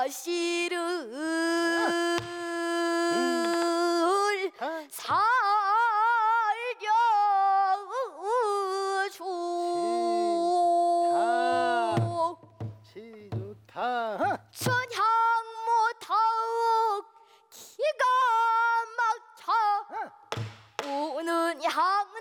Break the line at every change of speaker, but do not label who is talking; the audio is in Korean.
여시를 살려줘.
좋다.
춘향 못하옥 기가 막혀 우는 향